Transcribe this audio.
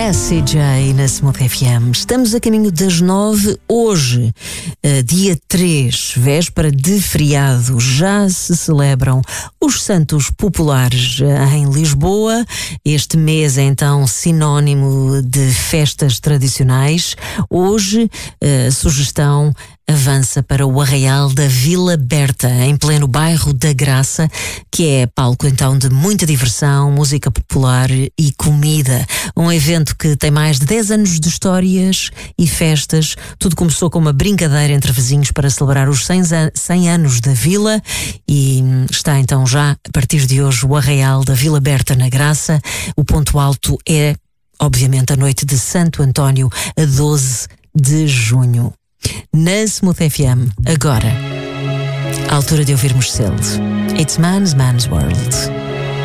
Jessie J na Smooth FM. Estamos a caminho das 9 hoje, dia 3, véspera de feriado. Já se celebram os Santos Populares em Lisboa. Este mês é então sinónimo de festas tradicionais. Hoje, a sugestão avança para o Arraial da Vila Berta, em pleno bairro da Graça, que é palco então de muita diversão, música popular e comida. Um evento que tem mais de 10 anos de histórias e festas. Tudo começou com uma brincadeira entre vizinhos para celebrar os 100 anos da vila e está então já, a partir de hoje, o Arraial da Vila Berta na Graça. O ponto alto é, obviamente, a noite de Santo António, a 12 de junho. Na Smooth FM, agora, à altura de ouvirmos Celd. It's Man's World.